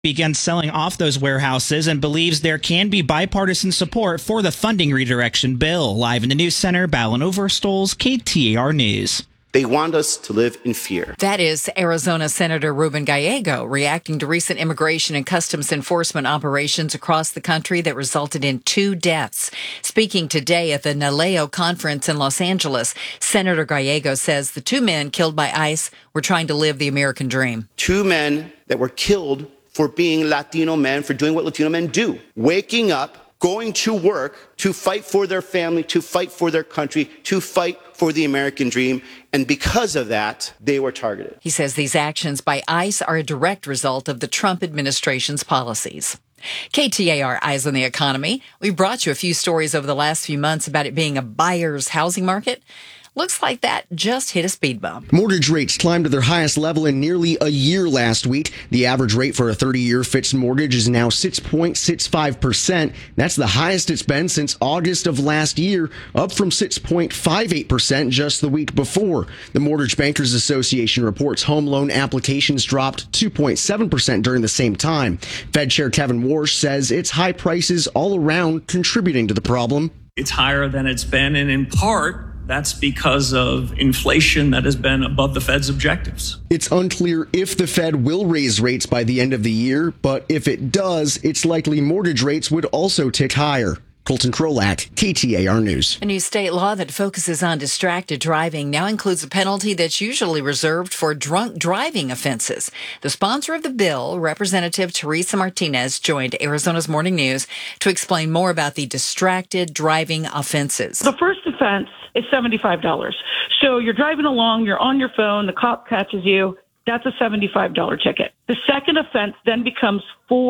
began selling off those warehouses and believes there can be bipartisan support for the funding redirection bill. Live in the News Center, Ballin Overstolz, KTAR News. They want us to live in fear. That is Arizona Senator Ruben Gallego reacting to recent immigration and customs enforcement operations across the country that resulted in 2 deaths. Speaking today at the NALEO conference in Los Angeles, Senator Gallego says the 2 men killed by ICE were trying to live the American dream. 2 men that were killed for being Latino men, for doing what Latino men do, waking up, going to work to fight for their family, to fight for their country, to fight for the American dream. And because of that, they were targeted. He says these actions by ICE are a direct result of the Trump administration's policies. KTAR Eyes on the Economy. We've brought you a few stories over the last few months about it being a buyer's housing market. Looks like that just hit a speed bump. Mortgage rates climbed to their highest level in nearly a year last week. The average rate for a 30-year fixed mortgage is now 6.65%. That's the highest it's been since August of last year, up from 6.58% just the week before. The Mortgage Bankers Association reports home loan applications dropped 2.7% during the same time. Fed Chair Kevin Warsh says it's high prices all around contributing to the problem. It's higher than it's been, and in part, that's because of inflation that has been above the Fed's objectives. It's unclear if the Fed will raise rates by the end of the year, but if it does, it's likely mortgage rates would also tick higher. Colton Krolak, KTAR News. A new state law that focuses on distracted driving now includes a penalty that's usually reserved for drunk driving offenses. The sponsor of the bill, Representative Teresa Martinez, joined Arizona's Morning News to explain more about the distracted driving offenses. The first offense is $75. So you're driving along, you're on your phone, the cop catches you. That's a $75 ticket. The second offense then becomes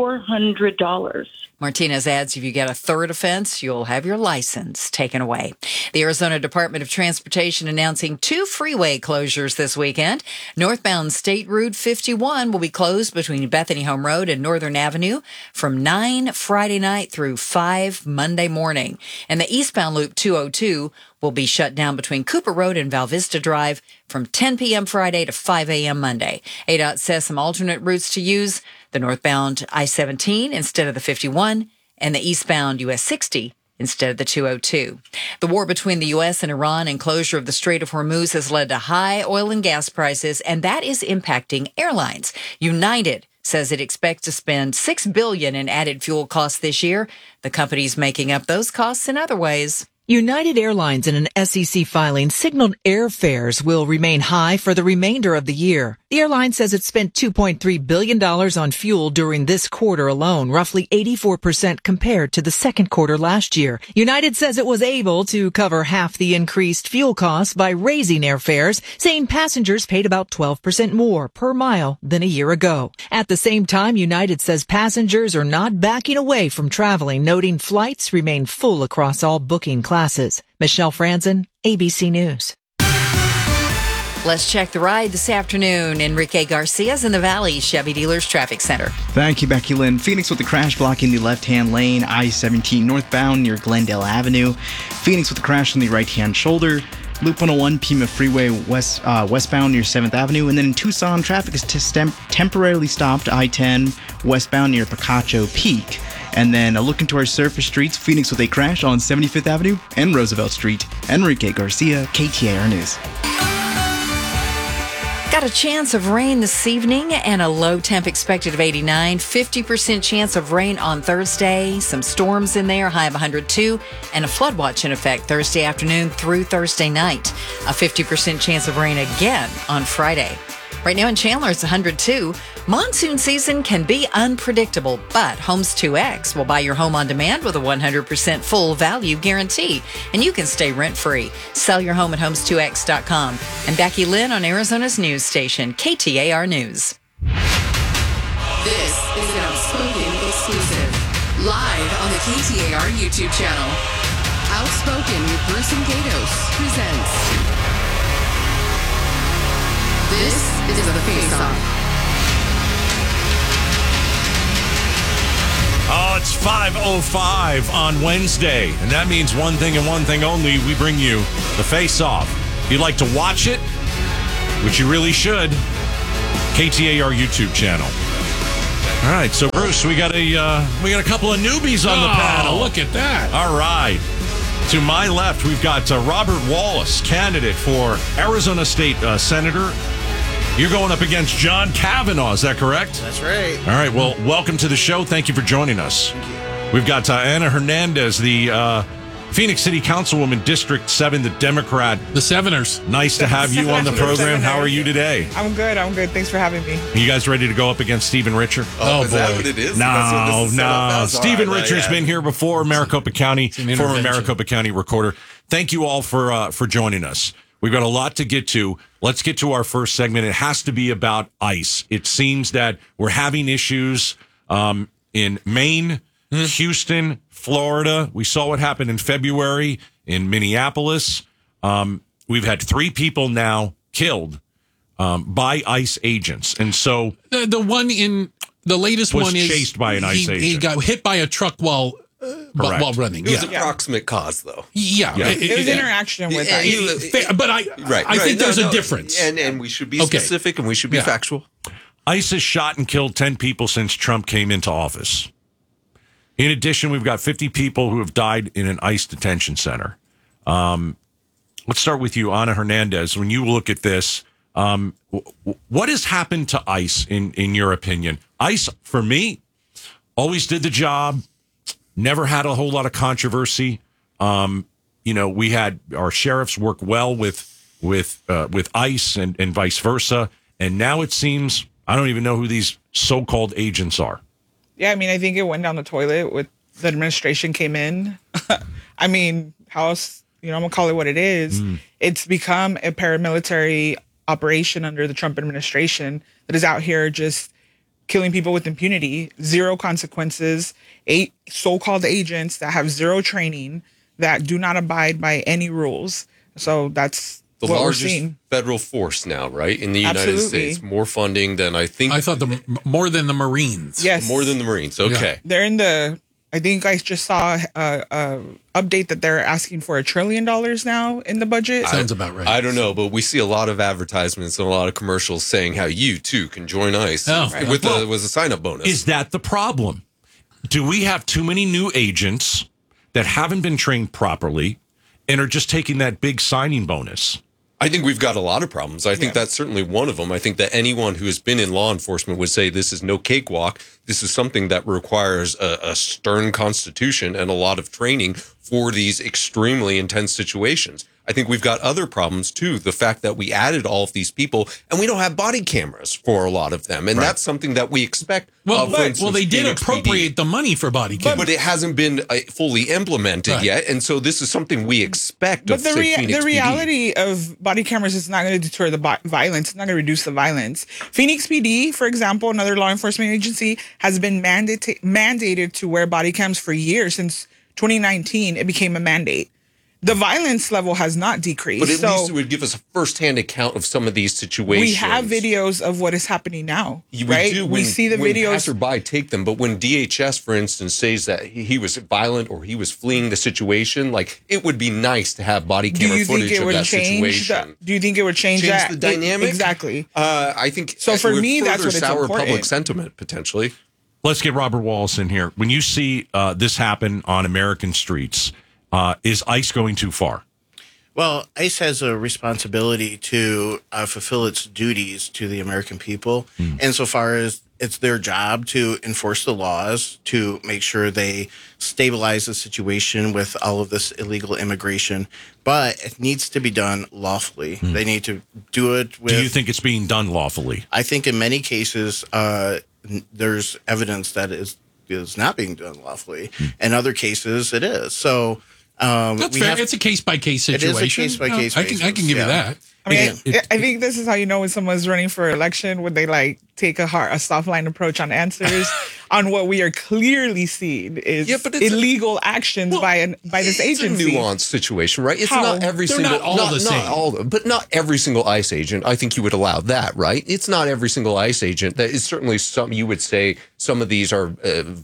$400. Martinez adds if you get a third offense, you'll have your license taken away. The Arizona Department of Transportation announcing 2 freeway closures this weekend. Northbound State Route 51 will be closed between Bethany Home Road and Northern Avenue from 9 Friday night through 5 Monday morning. And the eastbound Loop 202 will be shut down between Cooper Road and Val Vista Drive from 10 p.m. Friday to 5 a.m. Monday. ADOT says some alternate routes to use: the northbound I-17 instead of the 51, and the eastbound US 60 instead of the 202. The war between the U.S. and Iran and closure of the Strait of Hormuz has led to high oil and gas prices, and that is impacting airlines. United says it expects to spend $6 billion in added fuel costs this year. The company's making up those costs in other ways. United Airlines in an SEC filing signaled airfares will remain high for the remainder of the year. The airline says it spent $2.3 billion on fuel during this quarter alone, roughly 84% compared to the second quarter last year. United says it was able to cover half the increased fuel costs by raising airfares, saying passengers paid about 12% more per mile than a year ago. At the same time, United says passengers are not backing away from traveling, noting flights remain full across all booking classes. Michelle Franzen, ABC News. Let's check the ride this afternoon. Enrique Garcia's in the Valley Chevy Dealers Traffic Center. Thank you, Becky Lynn. Phoenix with the crash blocking the left-hand lane, I-17 northbound near Glendale Avenue. Phoenix with the crash on the right-hand shoulder. Loop 101, Pima Freeway westbound near 7th Avenue. And then in Tucson, traffic is temporarily stopped, I-10 westbound near Picacho Peak. And then a look into our surface streets, Phoenix with a crash on 75th Avenue and Roosevelt Street. Enrique Garcia, KTAR News. Got a chance of rain this evening and a low temp expected of 89. 50% chance of rain on Thursday. Some storms in there, high of 102. And a flood watch in effect Thursday afternoon through Thursday night. A 50% chance of rain again on Friday. Right now in Chandler, it's 102. Monsoon season can be unpredictable, but Homes 2X will buy your home on demand with a 100% full value guarantee, and you can stay rent-free. Sell your home at homes2x.com. And Becky Lynn on Arizona's news station, KTAR News. This is an Outspoken exclusive, live on the KTAR YouTube channel. Outspoken with Bruce and Gatos presents. This is The Face-Off. Oh, it's 5:05 on Wednesday, and that means one thing and one thing only. We bring you The Face-Off. If you'd like to watch it, which you really should, KTAR YouTube channel. All right, so Bruce, we got a couple of newbies on the panel. Look at that. All right. To my left, we've got Robert Wallace, candidate for Arizona State Senator. You're going up against John Kavanaugh, is that correct? That's right. All right, well, welcome to the show. Thank you for joining us. Thank you. We've got Ana Hernandez, the Phoenix City Councilwoman, District 7, the Democrat. The Severners. Nice to have you on the program. How are you today? I'm good. Thanks for having me. Are you guys ready to go up against Stephen Richer? Oh, is that what it is? No. Stephen Richer's been here before, Maricopa County, former Maricopa County recorder. Thank you all for joining us. We've got a lot to get to. Let's get to our first segment. It has to be about ICE. It seems that we're having issues in Maine, Houston, Florida. We saw what happened in February in Minneapolis. We've had 3 people now killed by ICE agents. And so the one in the latest was one is chased by an ICE agent. He got hit by a truck while running. It was approximate cause, though. Yeah. It was interaction with that. But I think there's a difference. And we should be specific and we should be factual. ICE has shot and killed 10 people since Trump came into office. In addition, we've got 50 people who have died in an ICE detention center. Let's start with you, Ana Hernandez. When you look at this, what has happened to ICE in your opinion? ICE, for me, always did the job, never had a whole lot of controversy. We had our sheriffs work well with ICE and vice versa. And now it seems, I don't even know who these so-called agents are. Yeah, I mean, I think it went down the toilet with the administration came in. I mean, how else, I'm going to call it what it is. It's become a paramilitary operation under the Trump administration that is out here just killing people with impunity, 0 consequences, 8 so-called agents that have 0 training, that do not abide by any rules. So that's the what largest we're seeing. Federal force now, right? In the United States. More funding than I thought more than the Marines. Yes. More than the Marines. Okay. They're I think I just saw a update that they're asking for $1 trillion now in the budget. Sounds about right. I don't know, but we see a lot of advertisements and a lot of commercials saying how you too can join ICE with a sign-up bonus. Is that the problem? Do we have too many new agents that haven't been trained properly and are just taking that big signing bonus? I think we've got a lot of problems. I think that's certainly one of them. I think that anyone who has been in law enforcement would say this is no cakewalk. This is something that requires a stern constitution and a lot of training for these extremely intense situations. I think we've got other problems, too. The fact that we added all of these people and we don't have body cameras for a lot of them. And that's something that we expect. Well, they did appropriate the money for body cameras. But it hasn't been fully implemented yet. And so this is something we expect of Phoenix the reality of body cameras is not going to deter the violence. It's not going to reduce the violence. Phoenix PD, for example, another law enforcement agency, has been mandated to wear body cams for years. Since 2019, it became a mandate. The violence level has not decreased. But at least it would give us a firsthand account of some of these situations. We have videos of what is happening now, right? We see the videos. When passerby take them, but when DHS, for instance, says that he was violent or he was fleeing the situation, like, it would be nice to have body camera footage of that situation. Do you think it would change that? the dynamic? Exactly. I think so. For me, that's what it's sour important. Public sentiment, potentially. Let's get Robert Wallace in here. When you see this happen on American streets, is ICE going too far? Well, ICE has a responsibility to fulfill its duties to the American people, insofar as it's their job to enforce the laws, to make sure they stabilize the situation with all of this illegal immigration. But it needs to be done lawfully. They need to do it with... Do you think it's being done lawfully? I think in many cases, there's evidence that it is not being done lawfully. In other cases, it is. So... That's fair. It's a case-by-case situation. It is a case-by-case basis. I can give you that. I mean, I think this is how you know when someone's running for election, when they take a soft line approach on answers on what we are clearly seeing is illegal actions by this agency. It's a nuanced situation, right? It's How? not every single, not all the same. But not every single ICE agent. I think you would allow that, right? It's not every single ICE agent. That is certainly some. You would say some of these are.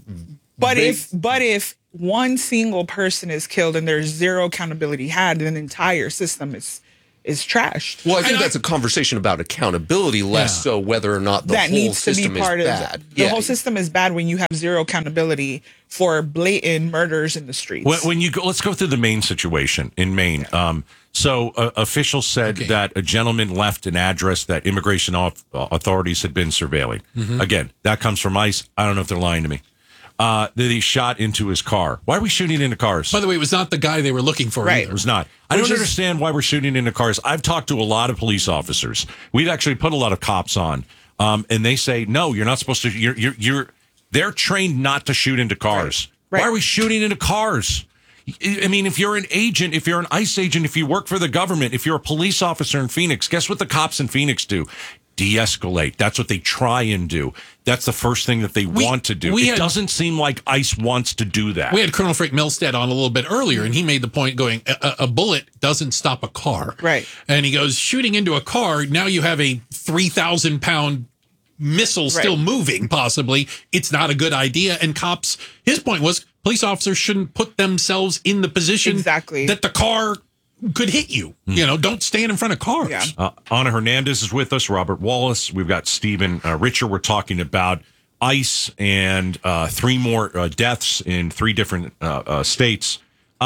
But if one single person is killed and there's zero accountability had, then the entire system is is trashed. Well, I think that's a conversation about accountability, less so whether or not the that whole needs to system be part is of bad. the whole system is bad when you have zero accountability for blatant murders in the streets. When you go, let's go through the Maine situation in Maine. So officials said that a gentleman left an address that immigration authorities had been surveilling. Again, that comes from ICE. I don't know if they're lying to me. That he shot into his car. Why are we shooting into cars? By the way, it was not the guy they were looking for. Right. Either. It was not. I don't understand why we're shooting into cars. I've talked to a lot of police officers. We've actually put a lot of cops on, and they say, no, you're not supposed to. They're trained not to shoot into cars. Right. Why are we shooting into cars? I mean, if you're an agent, if you're an ICE agent, if you work for the government, if you're a police officer in Phoenix, guess what the cops in Phoenix do? De-escalate. That's what they try and do. That's the first thing that they want to do. It doesn't seem like ICE wants to do that. We had Colonel Frank Milstead on a little bit earlier, and he made the point going, a bullet doesn't stop a car. Right. And he goes, shooting into a car, now you have a 3,000-pound missile still moving, possibly. It's not a good idea. And cops, his point was, police officers shouldn't put themselves in the position that the car could hit you. You know, don't stand in front of cars. Ana Hernandez is with us, Robert Wallace. We've got Stephen Richer. We're talking about ICE and 3 more deaths in 3 different states.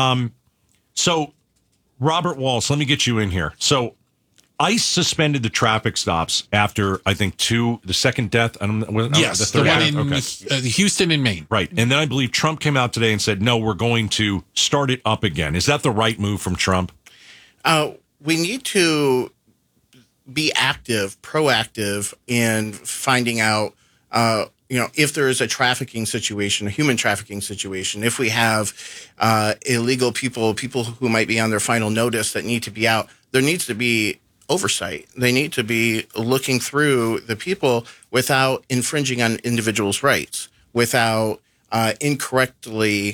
So, Robert Wallace, let me get you in here. So, ICE suspended the traffic stops after, I think, the second death. Yes, the one in Houston and Maine. Right. And then I believe Trump came out today and said, no, we're going to start it up again. Is that the right move from Trump? We need to be proactive in finding out, if there is a trafficking situation, a human trafficking situation, if we have illegal people who might be on their final notice that need to be out, there needs to be oversight. They need to be looking through the people without infringing on individuals' rights, without incorrectly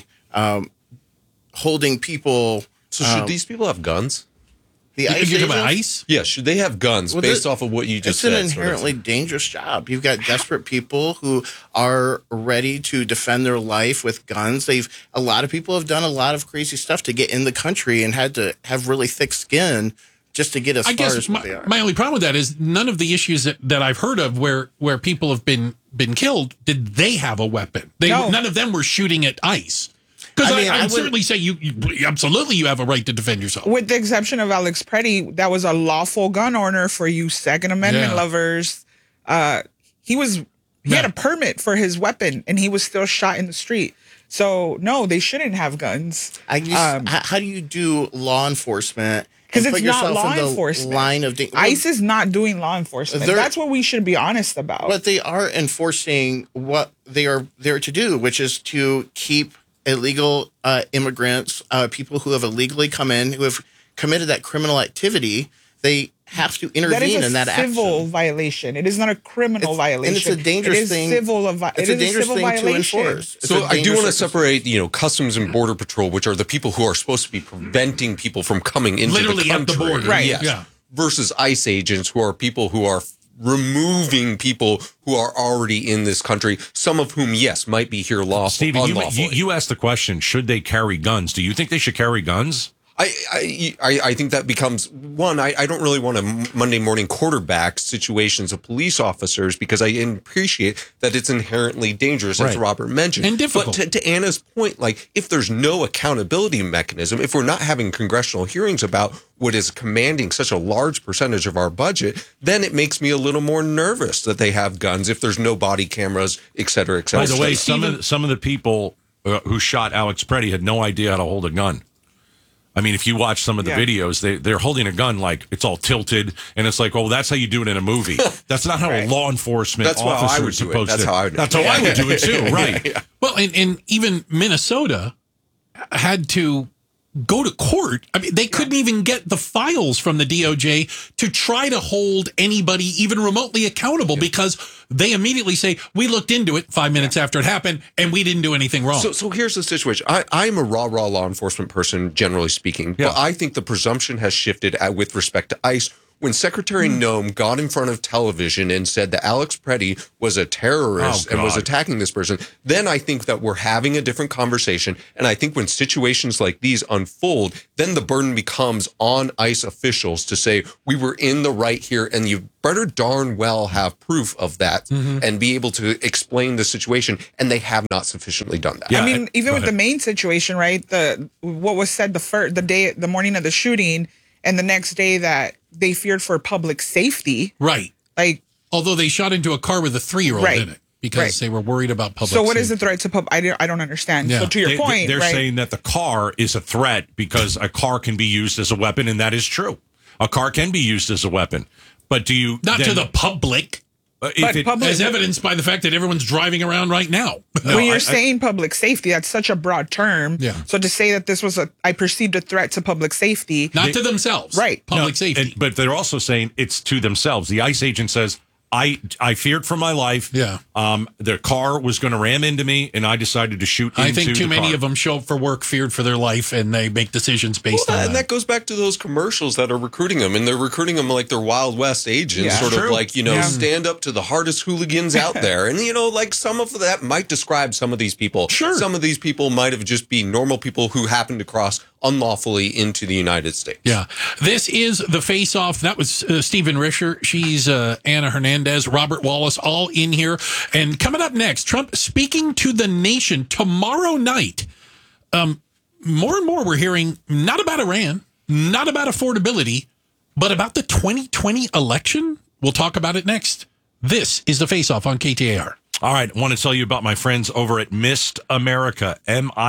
holding people. So should these people have guns? The ICE You're talking about ICE? Yeah, should they have guns based off of what you just said? It's an inherently dangerous job. You've got desperate people who are ready to defend their life with guns. A lot of people have done a lot of crazy stuff to get in the country and had to have really thick skin just to get as far as they are. My only problem with that is none of the issues that I've heard of where people have been killed, did they have a weapon? None of them were shooting at ICE. Because I would certainly say you absolutely you have a right to defend yourself. With the exception of Alex Preddy, that was a lawful gun owner for you Second Amendment lovers. He had a permit for his weapon, and he was still shot in the street. So no, they shouldn't have guns. How do you do law enforcement? Because it's not law enforcement. ICE is not doing law enforcement. That's what we should be honest about. But they are enforcing what they are there to do, which is to keep illegal immigrants, people who have illegally come in, who have committed that criminal activity. They have to intervene in that action. That is a civil violation. It is not a criminal violation. And it's a dangerous thing. It's a dangerous thing to enforce. So I do want to separate, Customs and Border Patrol, which are the people who are supposed to be preventing people from coming into the country. At the border. Right. Yes. Yeah. Versus ICE agents, who are people who are removing people who are already in this country, some of whom, yes, might be here unlawfully. Stephen, you asked the question, should they carry guns? Do you think they should carry guns? I think that becomes one. I don't really want a Monday morning quarterback situations of police officers because I appreciate that it's inherently dangerous, as Robert mentioned, and difficult. But to Anna's point, like if there's no accountability mechanism, if we're not having congressional hearings about what is commanding such a large percentage of our budget, then it makes me a little more nervous that they have guns if there's no body cameras, et cetera, et cetera. By the way, some of the people who shot Alex Preddy had no idea how to hold a gun. I mean, if you watch some of the videos, they're holding a gun like it's all tilted, and it's like, oh, that's how you do it in a movie. That's not how a law enforcement officer is supposed to. That's how I would do it. That's how I would do it too, right? Well, and even Minnesota had to go to court. I mean, they couldn't even get the files from the DOJ to try to hold anybody even remotely accountable because they immediately say, we looked into it 5 minutes after it happened and we didn't do anything wrong. So here's the situation. I'm a raw law enforcement person, generally speaking, but I think the presumption has shifted with respect to ICE, when Secretary Noem got in front of television and said that Alex Preddy was a terrorist and was attacking this person, then I think that we're having a different conversation. And I think when situations like these unfold, then the burden becomes on ICE officials to say, we were in the right here, and you better darn well have proof of that and be able to explain the situation. And they have not sufficiently done that. I mean, even with the main situation, right? What was said the morning of the shooting, and the next day that they feared for public safety. Right. Like, although they shot into a car with a 3-year-old in it because they were worried about public safety. So what is the threat to public? I don't understand. Yeah. So to your point, they're right? saying that the car is a threat because a car can be used as a weapon, and that is true. A car can be used as a weapon, but do you not to the public? Public, as evidenced by the fact that everyone's driving around right now. When you're saying public safety, that's such a broad term. Yeah. So to say that this was I perceived a threat to public safety, not to themselves, right? Public safety, but they're also saying it's to themselves. The ICE agent says, I feared for my life. Yeah. The car was going to ram into me, and I decided to shoot into I think too the many car. of them show up for work, feared for their life, and they make decisions based on that. And that goes back to those commercials that are recruiting them, and they're recruiting them like they're Wild West agents, Yeah. sort True. of like, stand up to the hardest hooligans out there. And, like some of that might describe some of these people. Sure. Some of these people might have just been normal people who happened to cross unlawfully into the United States. Yeah. This is the face-off. That was Stephen Risher. She's Anna Hernandez, Robert Wallace, all in here. And coming up next, Trump speaking to the nation tomorrow night. More and more we're hearing not about Iran, not about affordability, but about the 2020 election. We'll talk about it next. This is the face-off on KTAR. All right, I want to tell you about my friends over at Mist America,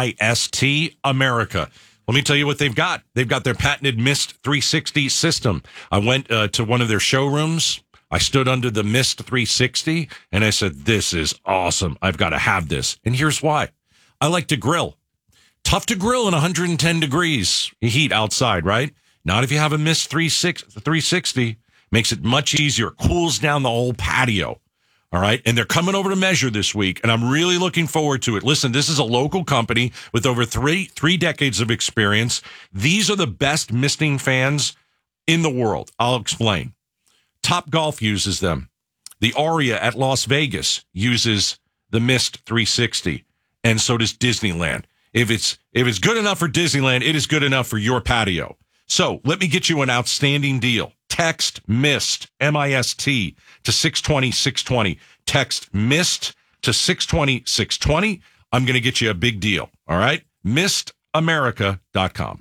MIST America. Let me tell you what they've got. They've got their patented Mist 360 system. I went to one of their showrooms. I stood under the Mist 360, and I said, this is awesome. I've got to have this. And here's why. I like to grill. Tough to grill in 110 degrees heat outside, right? Not if you have a Mist 360. Makes it much easier. Cools down the whole patio. All right. And they're coming over to measure this week, and I'm really looking forward to it. Listen, this is a local company with over three decades of experience. These are the best misting fans in the world. I'll explain. Top Golf uses them. The Aria at Las Vegas uses the Mist 360, and so does Disneyland. If it's good enough for Disneyland, it is good enough for your patio. So let me get you an outstanding deal. Text MIST, M-I-S-T, to 620-620. Text MIST to 620-620. I'm going to get you a big deal. All right? mistamerica.com.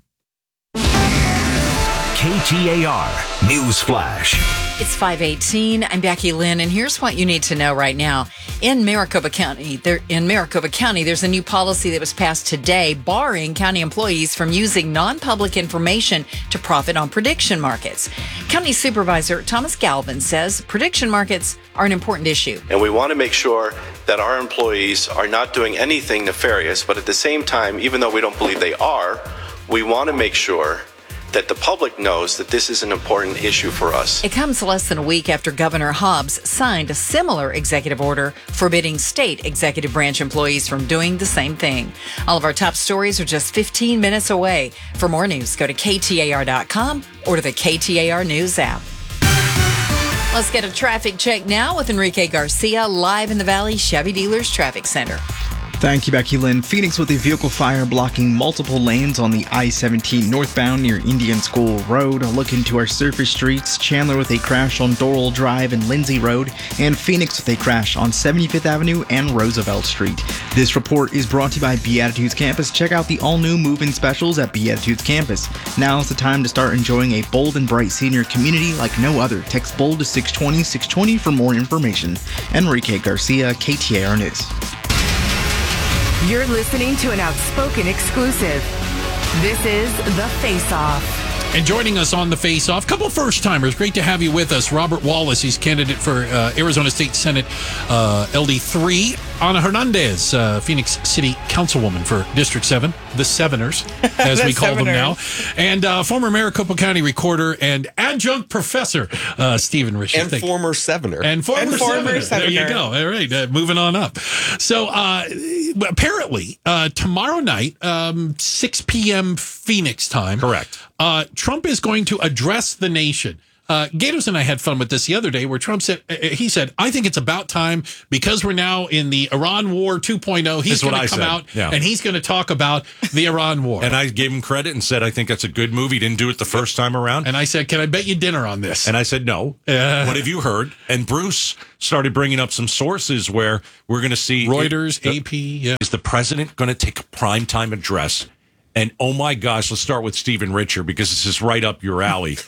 KTAR News Flash. It's 5:18. I'm Becky Lynn, and here's what you need to know right now. In Maricopa County, there's a new policy that was passed today barring county employees from using non-public information to profit on prediction markets. County Supervisor Thomas Galvin says prediction markets are an important issue. And we want to make sure that our employees are not doing anything nefarious, but at the same time, even though we don't believe they are, we want to make sure that the public knows that this is an important issue for us. It comes less than a week after Governor Hobbs signed a similar executive order forbidding state executive branch employees from doing the same thing. All of our top stories are just 15 minutes away. For more news, go to KTAR.com or to the KTAR News app. Let's get a traffic check now with Enrique Garcia, live in the Valley Chevy Dealers Traffic Center. Thank you, Becky Lynn. Phoenix with a vehicle fire blocking multiple lanes on the I-17 northbound near Indian School Road. A look into our surface streets. Chandler with a crash on Doral Drive and Lindsay Road. And Phoenix with a crash on 75th Avenue and Roosevelt Street. This report is brought to you by Beatitudes Campus. Check out the all-new move-in specials at Beatitudes Campus. Now's the time to start enjoying a bold and bright senior community like no other. Text BOLD to 620-620 for more information. Enrique Garcia, KTAR News. You're listening to an Outspoken exclusive. This is The Face-Off. And joining us on The Face-Off, a couple first-timers. Great to have you with us. Robert Wallace, he's candidate for Arizona State Senate LD3. Ana Hernandez, Phoenix City Councilwoman for District 7, the Seveners, as we call them now. And former Maricopa County Recorder and adjunct professor, Stephen Risher. And former Sevener. And former Senator. There you go. All right, moving on up. So apparently, tomorrow night, 6 p.m. Phoenix time. Correct. Trump is going to address the nation. Gatos and I had fun with this the other day where Trump said, he said, I think it's about time because we're now in the Iran War 2.0. He's going to come out and he's going to talk about the Iran War. And I gave him credit and said, I think that's a good move. He didn't do it the first time around. And I said, can I bet you dinner on this? And I said, no. What have you heard? And Bruce started bringing up some sources where we're going to see Reuters, AP. Yeah. Is the president going to take a primetime address? And oh my gosh, let's start with Stephen Richer because this is right up your alley.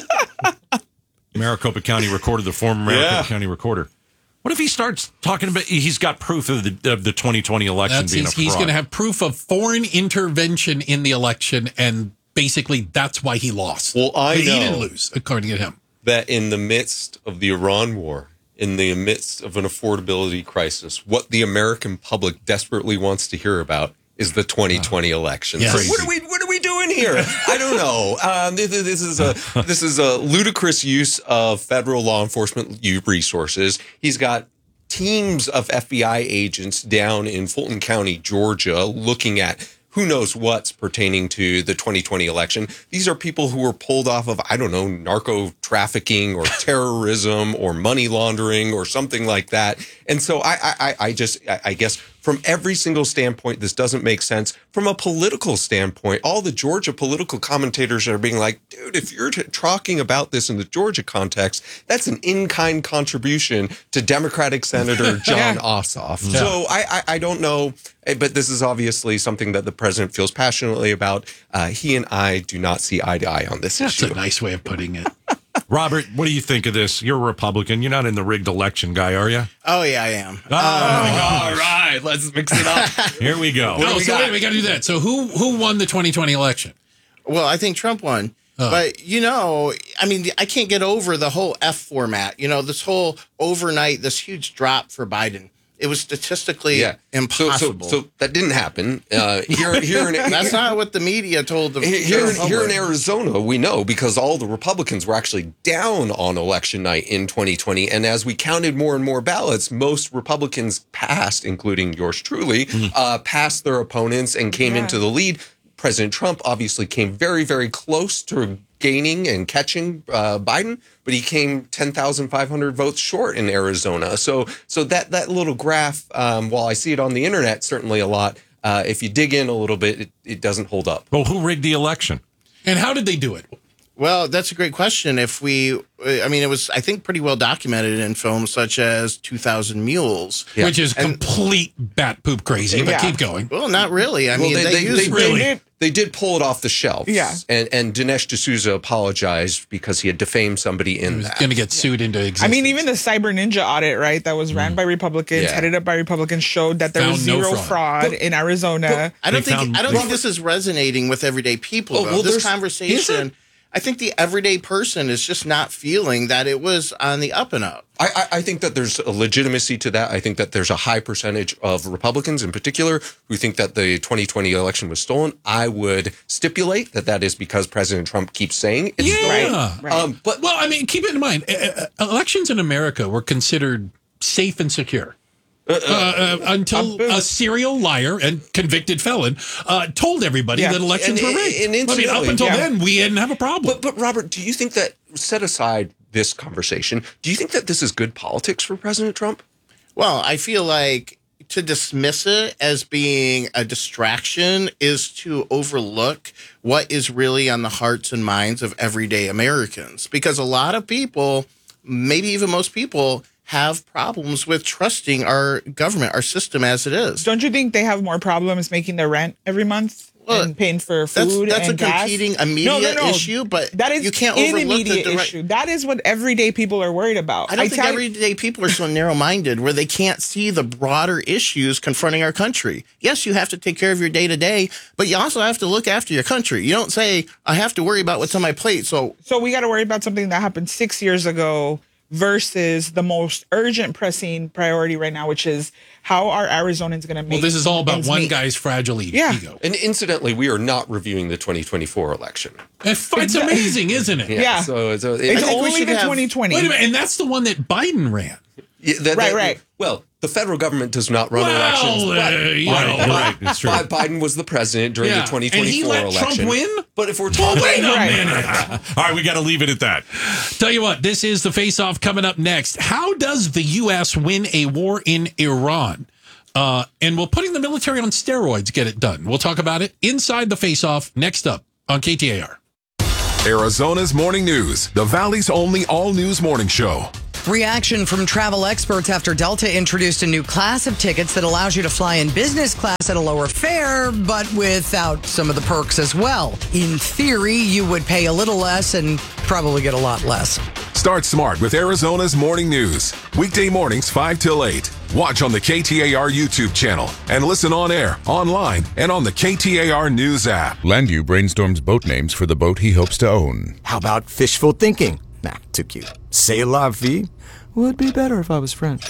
Maricopa County Recorder, the former Maricopa County Recorder. What if he starts talking about he's got proof of the 2020 election being a fraud? He's going to have proof of foreign intervention in the election, and basically that's why he lost. Well, He didn't lose, according to him. That in the midst of the Iran war, in the midst of an affordability crisis, what the American public desperately wants to hear about is the 2020 election. Yes. So what are we doing here? I don't know. This is a ludicrous use of federal law enforcement resources. He's got teams of FBI agents down in Fulton County, Georgia, looking at who knows what's pertaining to the 2020 election. These are people who were pulled off of, I don't know, narco trafficking or terrorism or money laundering or something like that. And so I guess from every single standpoint, this doesn't make sense. From a political standpoint, all the Georgia political commentators are being like, dude, if you're talking about this in the Georgia context, that's an in-kind contribution to Democratic Senator John Ossoff. Yeah. So I don't know, but this is obviously something that the president feels passionately about. He and I do not see eye to eye on this issue. That's a nice way of putting it. Robert, what do you think of this? You're a Republican. You're not in the rigged election guy, are you? Oh, yeah, I am. All right, let's mix it up. Here we go. We got to do that. So who won the 2020 election? Well, I think Trump won. But, I can't get over the whole F format. This whole overnight, this huge drop for Biden. It was statistically impossible. So that didn't happen. Here in, that's not what the media told them. Here in Arizona, we know because all the Republicans were actually down on election night in 2020. And as we counted more and more ballots, most Republicans passed, including yours truly, passed their opponents and came into the lead. President Trump obviously came very, very close to gaining and catching Biden, but he came 10,500 votes short in Arizona. So that little graph, while I see it on the internet, certainly a lot, if you dig in a little bit, it doesn't hold up. Well, who rigged the election? And how did they do it? Well, that's a great question. It was, I think, pretty well documented in films such as 2,000 Mules. Which is complete bat poop crazy, but keep going. Well, not really. They did pull it off the shelves. Yeah. And Dinesh D'Souza apologized because he had defamed somebody in that. Going to get sued into existence. Even the Cyber Ninja audit, right, that was ran by Republicans, headed up by Republicans, showed that there was zero fraud in Arizona. I don't think this is resonating with everyday people, though. This conversation, I think the everyday person is just not feeling that it was on the up and up. I think that there's a legitimacy to that. I think that there's a high percentage of Republicans in particular who think that the 2020 election was stolen. I would stipulate that is because President Trump keeps saying it's stolen. Right. Keep it in mind, elections in America were considered safe and secure. Until a serial liar and convicted felon told everybody that elections were rigged. Up until then, we didn't have a problem. But Robert, do you think that, set aside this conversation, do you think that this is good politics for President Trump? Well, I feel like to dismiss it as being a distraction is to overlook what is really on the hearts and minds of everyday Americans. Because a lot of people, maybe even most people, have problems with trusting our government, our system as it is. Don't you think they have more problems making their rent every month and paying for food that's and a competing immediate issue, but that is you can't overlook the direct issue. That is what everyday people are worried about. I don't think everyday people are so narrow-minded where they can't see the broader issues confronting our country. Yes, you have to take care of your day-to-day, but you also have to look after your country. You don't say, I have to worry about what's on my plate. So we got to worry about something that happened 6 years ago versus the most urgent pressing priority right now, which is how are Arizonans going to make. Well, this is all about one guy's fragile ego. And incidentally, we are not reviewing the 2024 election. It's amazing, isn't it? Yeah. So it's only the 2020. Wait a minute, and that's the one that Biden ran. Yeah, Right. Well, the federal government does not run elections. Right, it's true. Biden was the president during the 2024 and he let election. Trump win? But if we're talking wait a minute. All right, we got to leave it at that. Tell you what, this is the face-off coming up next. How does the U.S. win a war in Iran? And will putting the military on steroids get it done? We'll talk about it inside the face-off next up on KTAR. Arizona's Morning News, the Valley's only all-news morning show. Reaction from travel experts after Delta introduced a new class of tickets that allows you to fly in business class at a lower fare, but without some of the perks as well. In theory, you would pay a little less and probably get a lot less. Start smart with Arizona's Morning News. Weekday mornings 5 till 8. Watch on the KTAR YouTube channel and listen on air, online, and on the KTAR News app. Landu brainstorms boat names for the boat he hopes to own. How about fishful thinking? Nah, too cute. C'est la vie would be better if I was French.